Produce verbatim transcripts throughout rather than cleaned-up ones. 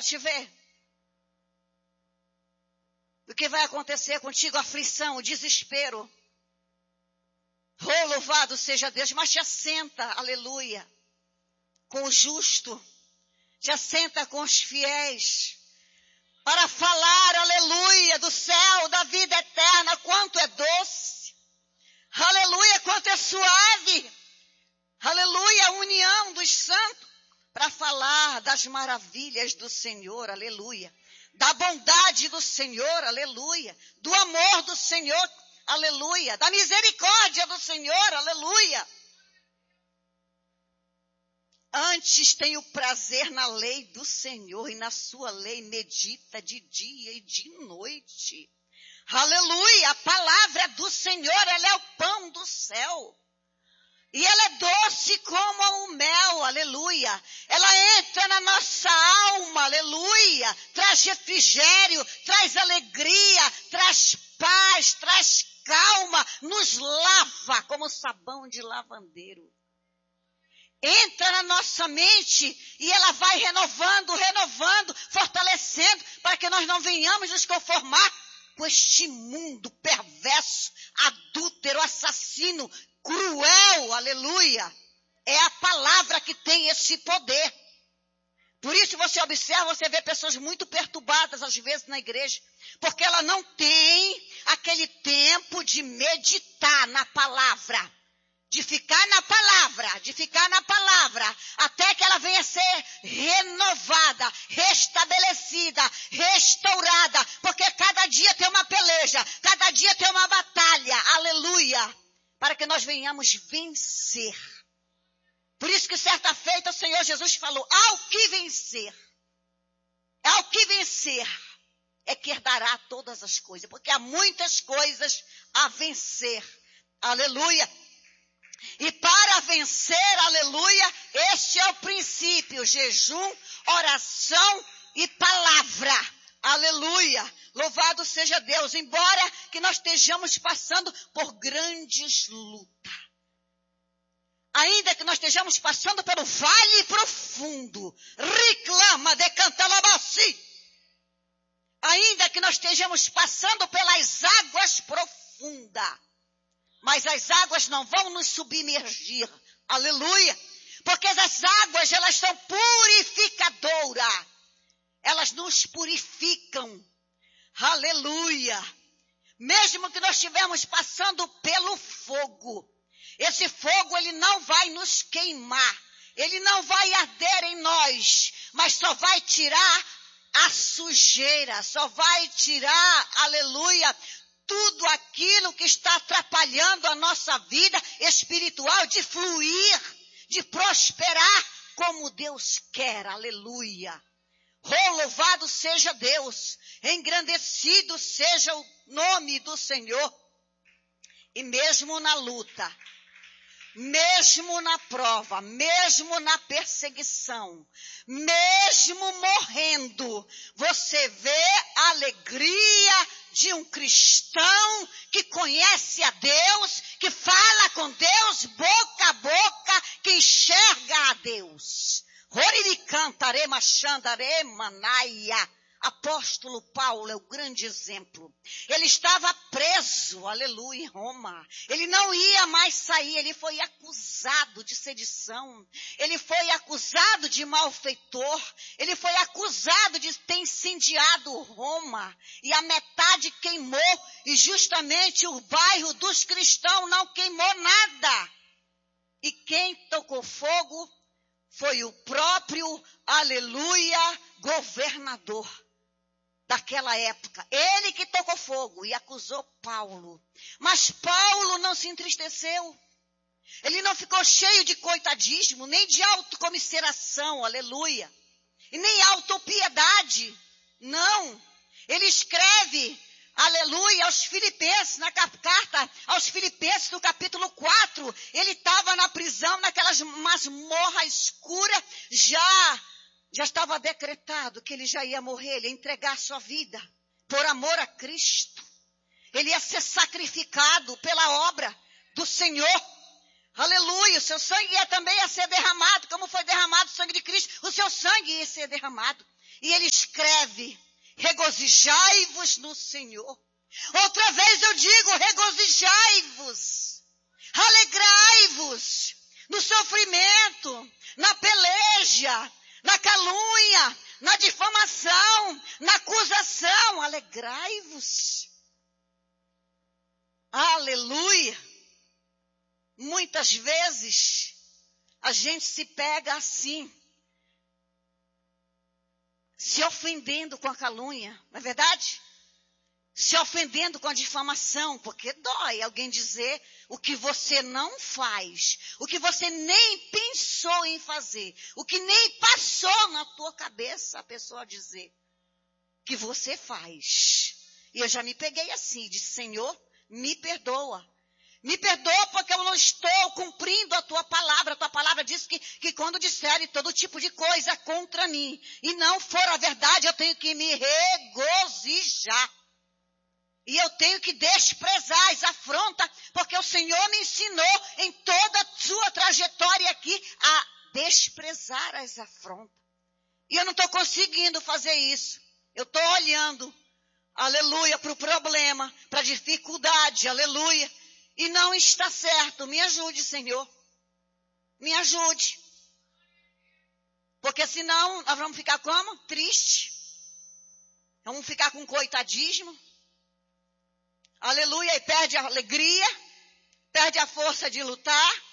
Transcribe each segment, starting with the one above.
Pode ver. O que vai acontecer contigo? A aflição, o desespero. Oh, louvado seja Deus, mas te assenta, aleluia, com o justo, te assenta com os fiéis, para falar, aleluia, do céu, da vida eterna, quanto é doce, aleluia, quanto é suave, aleluia, a união dos santos, para falar das maravilhas do Senhor, aleluia, da bondade do Senhor, aleluia, do amor do Senhor, aleluia, da misericórdia do Senhor, aleluia. Antes tem o prazer na lei do Senhor e na sua lei medita de dia e de noite. Aleluia, a palavra do Senhor, ela é o pão do céu. E ela é doce como o mel, aleluia. Ela entra na nossa alma, aleluia. Traz refrigério, traz alegria, traz paz, traz calma, nos lava como sabão de lavandeiro. Entra na nossa mente e ela vai renovando, renovando, fortalecendo, para que nós não venhamos nos conformar com este mundo perverso, adúltero, assassino, cruel, aleluia. É a palavra que tem esse poder. Por isso você observa, você vê pessoas muito perturbadas às vezes na igreja, porque ela não tem aquele tempo de meditar na palavra, de ficar na palavra, de ficar na palavra, até que ela venha a ser renovada, restabelecida, restaurada, porque cada dia tem uma peleja, cada dia tem uma batalha, aleluia, para que nós venhamos vencer. Por isso que certa feita o Senhor Jesus falou, ao que vencer, ao que vencer, é que herdará todas as coisas, porque há muitas coisas a vencer, aleluia. E para vencer, aleluia, este é o princípio, jejum, oração e palavra, aleluia. Louvado seja Deus, embora que nós estejamos passando por grandes lutas. Ainda que nós estejamos passando pelo vale profundo, reclama de Cantalabassi. Ainda que nós estejamos passando pelas águas profundas, mas as águas não vão nos submergir, aleluia, porque as águas, elas são purificadoras, elas nos purificam, aleluia. Mesmo que nós estivermos passando pelo fogo, esse fogo, ele não vai nos queimar, ele não vai arder em nós, mas só vai tirar a sujeira, só vai tirar, aleluia, tudo aquilo que está atrapalhando a nossa vida espiritual de fluir, de prosperar como Deus quer, aleluia. Oh, louvado seja Deus, engrandecido seja o nome do Senhor. E mesmo na luta, mesmo na prova, mesmo na perseguição, mesmo morrendo, você vê a alegria de um cristão que conhece a Deus, que fala com Deus boca a boca, que enxerga a Deus. Apóstolo Paulo é o grande exemplo. Ele estava preso, aleluia, em Roma. Ele não ia mais sair, ele foi acusado de sedição. Ele foi acusado de malfeitor. Ele foi acusado de ter incendiado Roma. E a metade queimou, e justamente o bairro dos cristãos não queimou nada. E quem tocou fogo foi o próprio, aleluia, governador daquela época. Ele que tocou fogo e acusou Paulo. Mas Paulo não se entristeceu. Ele não ficou cheio de coitadismo, nem de autocomiseração, aleluia. E nem autopiedade. Não. Ele escreve, aleluia, aos Filipenses, na carta aos Filipenses, no capítulo quatro. Ele estava na prisão, naquelas masmorra escura, já... Já estava decretado que ele já ia morrer, ele ia entregar sua vida por amor a Cristo. Ele ia ser sacrificado pela obra do Senhor. Aleluia, o seu sangue ia também ia ser derramado, como foi derramado o sangue de Cristo, o seu sangue ia ser derramado. E ele regozijai-vos no Senhor. Outra vez eu digo, regozijai-vos, alegrai-vos no sofrimento, na peleja, na calúnia, na difamação, na acusação, alegrai-vos. Aleluia. Muitas vezes a gente se pega assim, se ofendendo com a calúnia, não é verdade? Se ofendendo com a difamação, porque dói alguém dizer o que você não faz, o que você nem pensou em fazer, o que nem passou na tua cabeça a pessoa dizer que você faz. E eu já me peguei assim, disse, Senhor, me perdoa. Me perdoa porque eu não estou cumprindo a tua palavra. A tua palavra diz que, que quando disserem todo tipo de coisa contra mim e não for a verdade, eu tenho que me regozijar. E eu tenho que desprezar as afrontas, porque o Senhor me ensinou em toda a sua trajetória aqui a desprezar as afrontas. E eu não estou conseguindo fazer isso. Eu estou olhando, aleluia, para o problema, para a dificuldade, aleluia. E não está certo. Me ajude, Senhor. Me ajude. Porque senão nós vamos ficar como? Triste. Vamos ficar com coitadismo. Aleluia. E perde a alegria. Perde a força de lutar.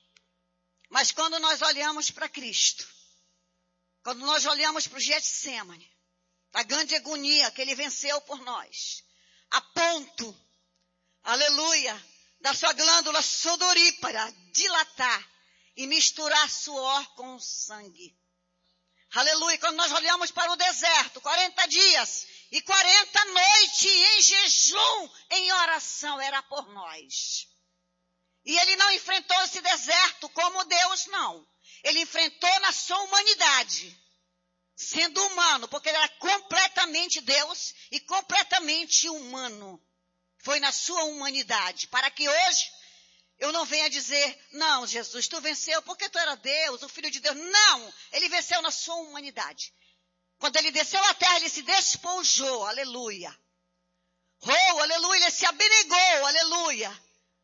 Mas quando nós olhamos para Cristo, quando nós olhamos para o Getsêmani, a grande agonia que ele venceu por nós, a ponto, aleluia, da sua glândula sudorípara dilatar e misturar suor com sangue. Aleluia. Quando nós olhamos para o deserto, quarenta dias e quarenta noites em jejum, em oração, era por nós. E ele não enfrentou esse deserto como Deus, não. Ele enfrentou na sua humanidade, sendo humano, porque ele era completamente Deus e completamente humano. Foi na sua humanidade, para que hoje eu não venha dizer, não, Jesus, tu venceu porque tu era Deus, o Filho de Deus. Não, ele venceu na sua humanidade. Quando ele desceu à terra, ele se despojou, aleluia. Oh, aleluia, ele se abnegou, aleluia.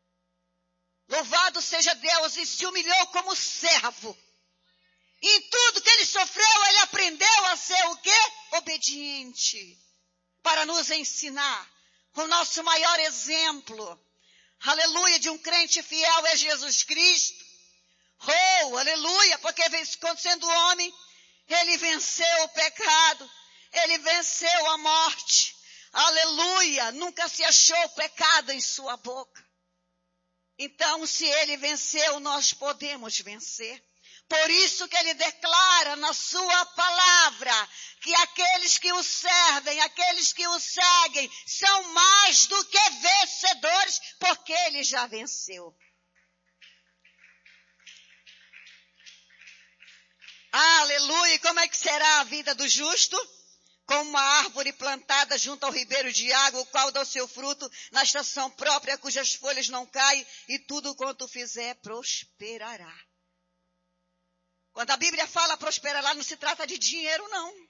Louvado seja Deus, e se humilhou como servo. E em tudo que ele sofreu, ele aprendeu a ser o quê? Obediente. Para nos ensinar. O nosso maior exemplo, aleluia, de um crente fiel é Jesus Cristo. Oh, aleluia, porque quando sendo homem, ele venceu o pecado, ele venceu a morte. Aleluia, nunca se achou pecado em sua boca. Então, se ele venceu, nós podemos vencer. Por isso que ele declara na sua palavra que aqueles que o servem, aqueles que o seguem, são mais do que vencedores, porque ele já venceu. Aleluia! E como é que será a vida do justo? Como uma árvore plantada junto ao ribeiro de água, o qual dá o seu fruto na estação própria, cujas folhas não caem, e tudo quanto fizer prosperará. Quando a Bíblia fala prosperará, não se trata de dinheiro, não.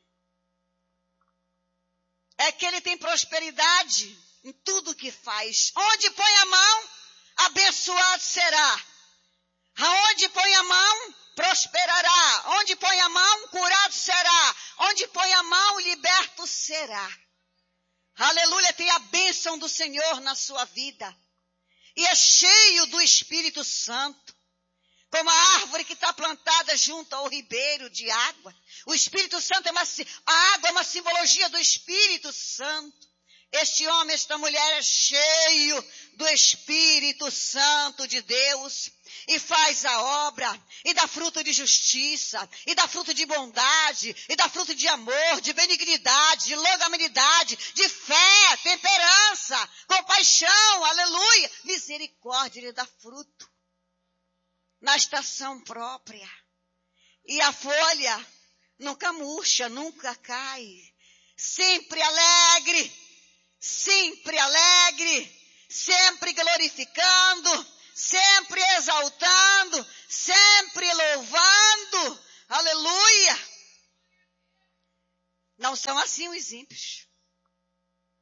É que ele tem prosperidade em tudo que faz. Onde põe a mão, abençoado será. Aonde põe a mão, prosperará. Onde põe a mão, curado será. Onde põe a mão, liberto será. Aleluia, tem a bênção do Senhor na sua vida. E é cheio do Espírito Santo. Como a árvore que está plantada junto ao ribeiro de água. O Espírito Santo é uma, a água é uma simbologia do Espírito Santo. Este homem, esta mulher é cheio do Espírito Santo de Deus. E faz a obra, e dá fruto de justiça, e dá fruto de bondade, e dá fruto de amor, de benignidade, de longanimidade, de fé, temperança, compaixão, aleluia, misericórdia, ele dá fruto na estação própria. E a folha nunca murcha, nunca cai. Sempre alegre, sempre alegre, sempre glorificando, sempre exaltando, sempre louvando. Aleluia! Não são assim os ímpios.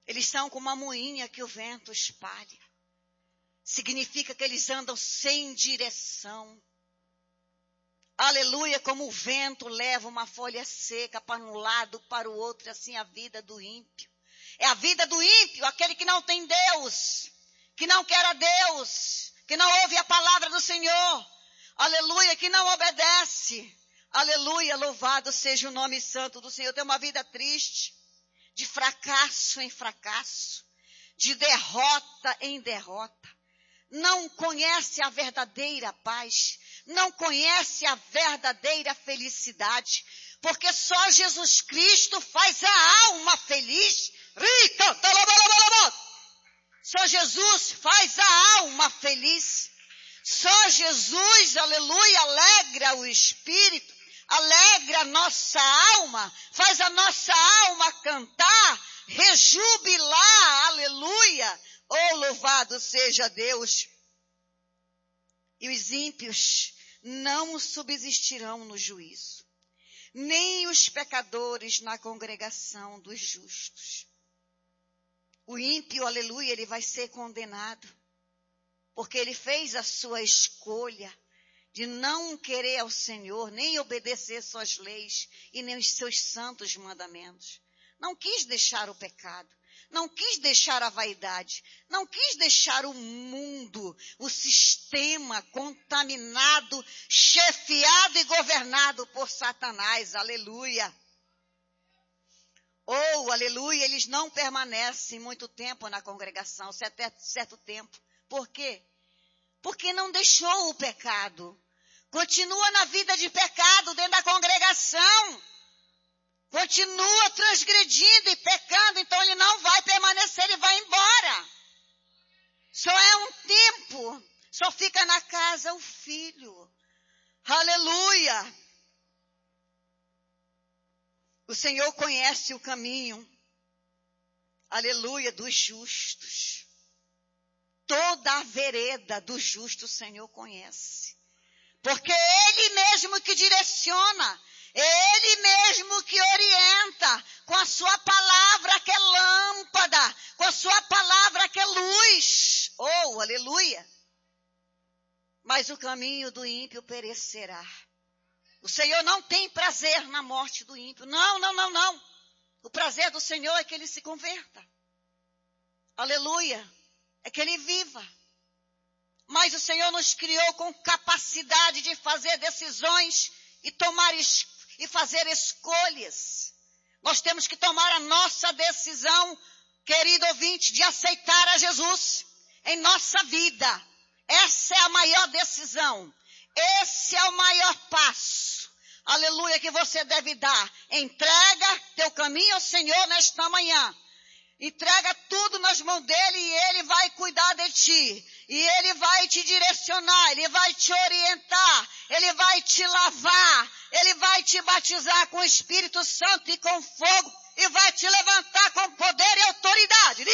Eles são como uma moinha que o vento espalha. Significa que eles andam sem direção. Aleluia, como o vento leva uma folha seca para um lado, para o outro, assim a vida do ímpio. É a vida do ímpio, aquele que não tem Deus, que não quer a Deus, que não ouve a palavra do Senhor. Aleluia, que não obedece. Aleluia, louvado seja o nome santo do Senhor. Tem uma vida triste, de fracasso em fracasso, de derrota em derrota. Não conhece a verdadeira paz, não conhece a verdadeira felicidade, porque só Jesus Cristo faz a alma feliz. Só Jesus faz a alma feliz. Só Jesus, aleluia, alegra o espírito, alegra a nossa alma, faz a nossa alma cantar, rejubilar, aleluia. Oh, louvado seja Deus. E os ímpios não subsistirão no juízo, nem os pecadores na congregação dos justos. O ímpio, aleluia, ele vai ser condenado, porque ele fez a sua escolha de não querer ao Senhor, nem obedecer suas leis e nem os seus santos mandamentos. Não quis deixar o pecado, não quis deixar a vaidade, não quis deixar o mundo, o sistema contaminado, chefiado e governado por Satanás. Aleluia. Ou, oh, aleluia, eles não permanecem muito tempo na congregação, certo, certo tempo. Por quê? Porque não deixou o pecado. Continua na vida de pecado dentro da congregação. Continua transgredindo e pecando, então ele não vai permanecer, ele vai embora. Só é um tempo, só fica na casa o filho. Aleluia. O Senhor conhece o caminho, aleluia, dos justos. Toda a vereda do justo o Senhor conhece. Porque é Ele mesmo que direciona, é Ele mesmo que orienta, com a sua palavra que é lâmpada, com a sua palavra que é luz. Oh, aleluia! Mas o caminho do ímpio perecerá. O Senhor não tem prazer na morte do ímpio. Não, não, não, não. O prazer do Senhor é que ele se converta. Aleluia. É que ele viva. Mas o Senhor nos criou com capacidade de fazer decisões e tomar es- e fazer escolhas. Nós temos que tomar a nossa decisão, querido ouvinte, de aceitar a Jesus em nossa vida. Essa é a maior decisão. Esse é o maior passo. Aleluia, que você deve dar. Entrega teu caminho ao Senhor nesta manhã. Entrega tudo nas mãos dele e ele vai cuidar de ti. E ele vai te direcionar, ele vai te orientar, ele vai te lavar, ele vai te batizar com o Espírito Santo e com fogo e vai te levantar com poder e autoridade.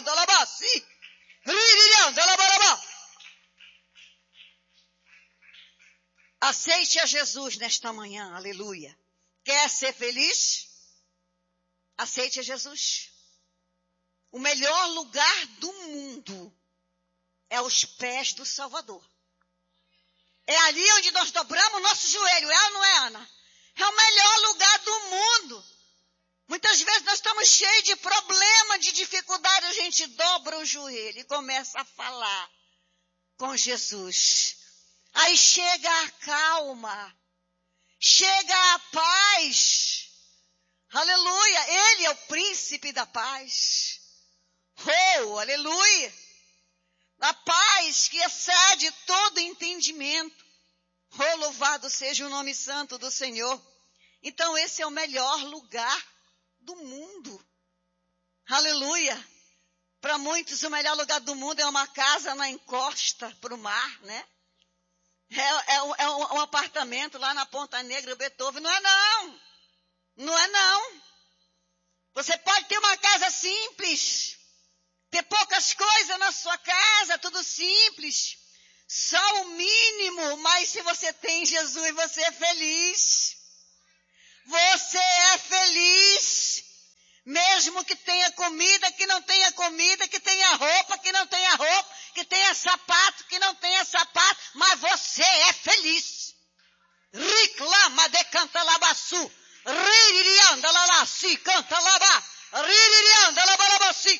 Aceite a Jesus nesta manhã, aleluia. Quer ser feliz? Aceite a Jesus. O melhor lugar do mundo é aos pés do Salvador. É ali onde nós dobramos o nosso joelho, é ou não é, Ana? É o melhor lugar do mundo. Muitas vezes nós estamos cheios de problema, de dificuldade, a gente dobra o joelho e começa a falar com Jesus. Aí chega a calma, chega a paz. Aleluia, Ele é o príncipe da paz. Oh, aleluia. A paz que excede todo entendimento. Oh, louvado seja o nome santo do Senhor. Então esse é o melhor lugar do mundo. Aleluia. Para muitos o melhor lugar do mundo é uma casa na encosta para o mar, né? É, é, um, é um apartamento lá na Ponta Negra, Beethoven. Não é não. Não é não. Você pode ter uma casa simples, ter poucas coisas na sua casa, tudo simples, só o mínimo, mas se você tem Jesus, você é feliz. Você é feliz, mesmo mesmo que tenha comida, que não tenha comida, que tenha roupa, que não tenha roupa, que tenha sapato, que não tenha sapato, mas você é feliz. Reclama de canta labaçu, riririanda lalasi, canta labá, riririanda labalabasi.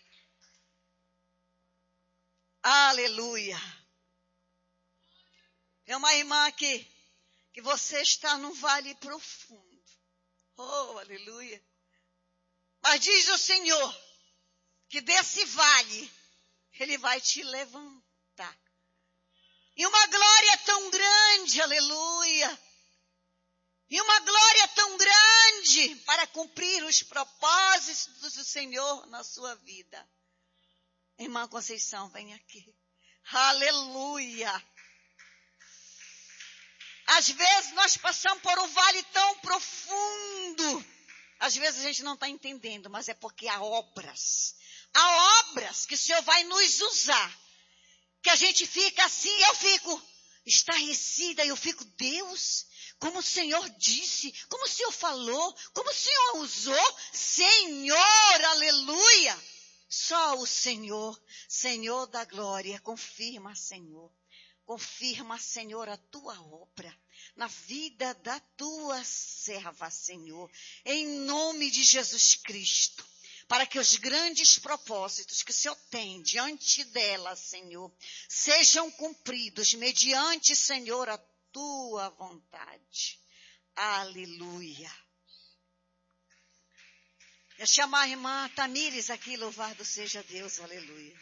Aleluia. É uma irmã aqui, que você está num vale profundo. Oh, aleluia. Mas diz o Senhor, que desse vale, Ele vai te levantar. E uma glória tão grande, aleluia. E uma glória tão grande para cumprir os propósitos do Senhor na sua vida. Irmã Conceição, vem aqui. Aleluia. Às vezes nós passamos por um vale tão profundo. Às vezes a gente não está entendendo, mas é porque há obras. Há obras que o Senhor vai nos usar. Que a gente fica assim, eu fico estarrecida, eu fico, Deus, como o Senhor disse, como o Senhor falou, como o Senhor usou, Senhor, aleluia. Só o Senhor, Senhor da glória, confirma, Senhor. Confirma, Senhor, a tua obra na vida da tua serva, Senhor, em nome de Jesus Cristo, para que os grandes propósitos que o Senhor tem diante dela, Senhor, sejam cumpridos mediante, Senhor, a tua vontade. Aleluia. Eu chamar a irmã Tamires aqui, louvado seja Deus, aleluia.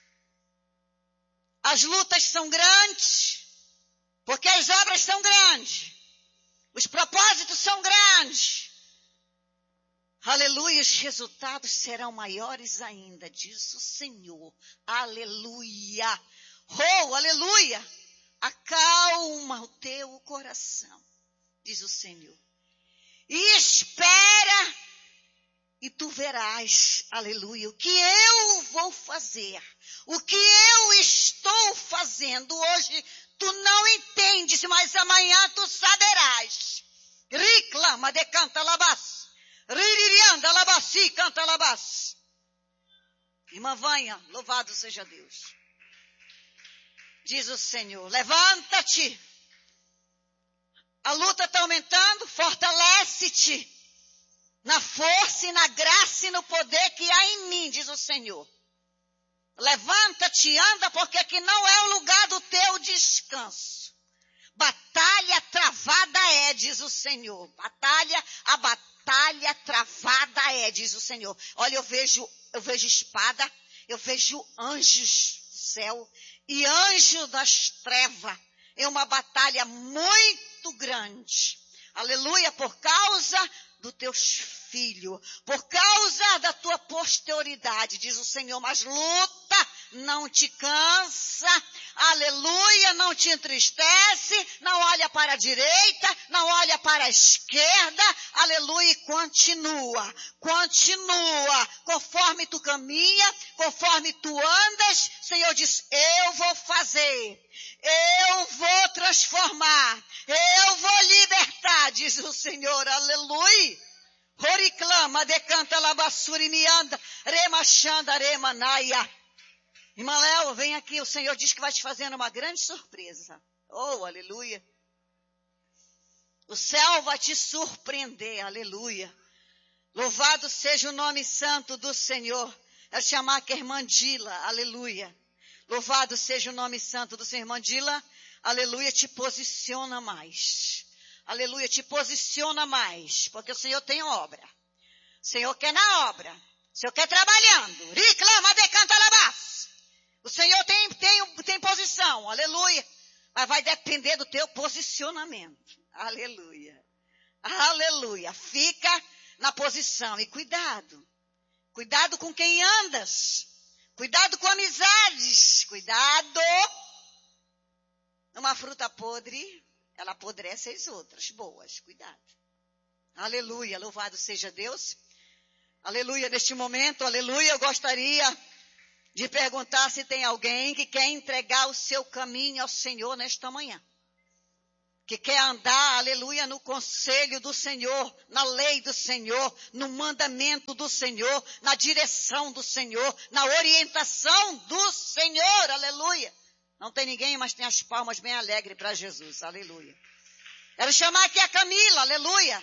As lutas são grandes, porque as obras são grandes. Os propósitos são grandes. Aleluia, os resultados serão maiores ainda, diz o Senhor. Aleluia. Oh, aleluia. Acalma o teu coração, diz o Senhor. E espera, e tu verás, aleluia, o que eu vou fazer. O que eu estou fazendo hoje, tu não entendes, mas amanhã tu saberás. Reclama de canta labás. Riririanda labassi, canta labás. Irmã Vanha, louvado seja Deus. Diz o Senhor, levanta-te. A luta está aumentando, fortalece-te. Na força e na graça e no poder que há em mim, diz o Senhor. Levanta-te, anda, porque aqui não é o lugar do teu descanso. Batalha travada é, diz o Senhor. Batalha, a batalha travada é, diz o Senhor. Olha, eu vejo, eu vejo espada, eu vejo anjos do céu e anjo das trevas. É uma batalha muito grande. Aleluia, por causa dos teus filhos, por causa da tua posterioridade, diz o Senhor, mas luta, não te cansa, aleluia, não te entristece, não olha para a direita, não olha para a esquerda, aleluia, e continua, continua, conforme tu caminha, conforme tu andas, o Senhor diz, eu vou fazer, eu vou transformar, eu vou libertar, diz o Senhor, aleluia. Horiclama, decanta, labassuri, mianda, remachanda, remanaia. Irmã Léo, vem aqui, o Senhor diz que vai te fazendo uma grande surpresa. Oh, aleluia. O céu vai te surpreender, aleluia. Louvado seja o nome santo do Senhor. É chamar que é irmã Dila, aleluia. Louvado seja o nome santo do Senhor, irmã Dila, aleluia, te posiciona mais. Aleluia, te posiciona mais, porque o Senhor tem obra. O Senhor quer na obra. O Senhor quer trabalhando. Reclama, decanta, labás. O Senhor tem, tem, tem posição, aleluia. Mas vai depender do teu posicionamento. Aleluia. Aleluia. Fica na posição e cuidado. Cuidado com quem andas. Cuidado com amizades. Cuidado. Uma fruta podre, ela apodrece as outras. Boas, cuidado. Aleluia, louvado seja Deus. Aleluia, neste momento, aleluia, eu gostaria de perguntar se tem alguém que quer entregar o seu caminho ao Senhor nesta manhã. que quer andar, aleluia, no conselho do Senhor, na lei do Senhor, no mandamento do Senhor, na direção do Senhor, na orientação do Senhor, aleluia. Não tem ninguém, mas tem as palmas bem alegres para Jesus, aleluia. Quero chamar aqui a Camila, aleluia.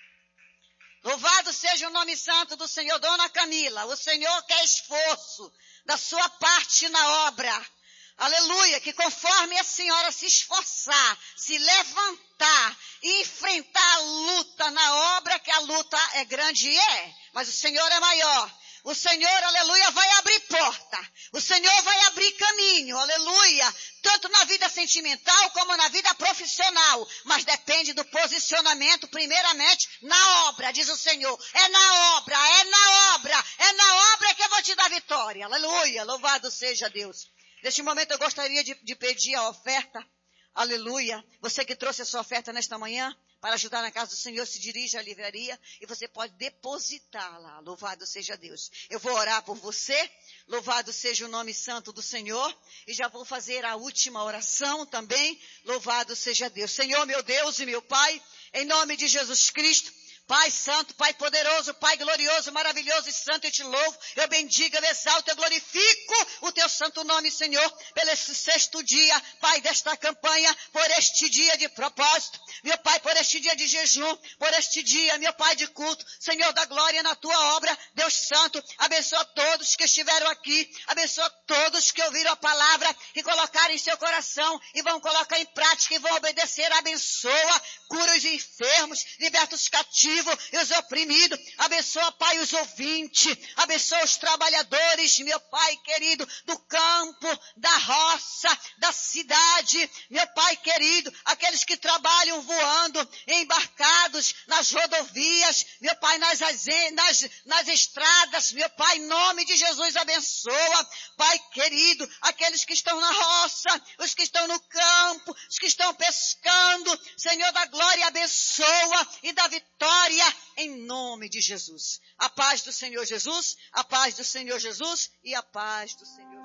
Louvado seja o nome santo do Senhor. Dona Camila, o Senhor quer esforço da sua parte na obra. Aleluia, que conforme a senhora se esforçar, se levantar e enfrentar a luta na obra, que a luta é grande e é, mas o Senhor é maior. O Senhor, aleluia, vai abrir porta. O Senhor vai abrir caminho, aleluia, tanto na vida sentimental como na vida profissional. Mas depende do posicionamento, primeiramente, na obra, diz o Senhor. É na obra, é na obra, é na obra que eu vou te dar vitória. Aleluia, louvado seja Deus. Neste momento eu gostaria de, de pedir a oferta, aleluia. Você que trouxe a sua oferta nesta manhã, para ajudar na casa do Senhor, se dirige à livraria e você pode depositar lá. Louvado seja Deus. Eu vou orar por você, louvado seja o nome santo do Senhor, e já vou fazer a última oração também. Louvado seja Deus. Senhor, meu Deus e meu Pai, em nome de Jesus Cristo, Pai santo, Pai poderoso, Pai glorioso, maravilhoso e santo, eu te louvo, eu bendigo, eu exalto, eu glorifico o teu santo nome, Senhor, pelo esse sexto dia, Pai, desta campanha, por este dia de propósito, meu Pai, por este dia de jejum, por este dia, meu Pai, de culto, Senhor da glória na tua obra, Deus santo, abençoa todos que estiveram aqui, abençoa todos que ouviram a palavra e colocaram em seu coração e vão colocar em prática e vão obedecer, abençoa, cura os enfermos, liberta os cativos e os oprimidos, abençoa, Pai, os ouvintes, abençoa os trabalhadores, meu Pai querido, do campo, da roça, da cidade, meu Pai querido, aqueles que trabalham voando, embarcados nas rodovias, meu Pai, nas, nas, nas estradas, meu Pai, em nome de Jesus, abençoa, Pai querido, aqueles que estão na roça, os que estão no campo, os que estão pescando, Senhor da glória, abençoa e dá vitória em nome de Jesus. A paz do Senhor Jesus, a paz do Senhor Jesus e a paz do Senhor.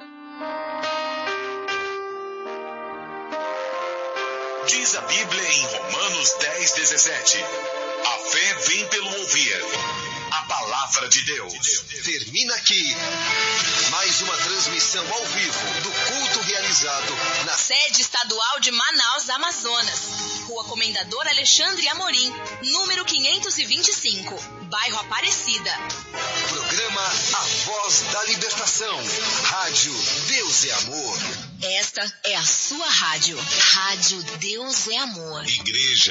Diz a Bíblia em Romanos dez, dezessete. A fé vem pelo ouvir a palavra de Deus. Termina aqui mais uma transmissão ao vivo do culto realizado na sede estadual de Manaus, Amazonas. Rua Comendador Alexandre Amorim, número quinhentos e vinte e cinco, bairro Aparecida. Programa A Voz da Libertação. Rádio Deus é Amor. Esta é a sua rádio. Rádio Deus é Amor. Igreja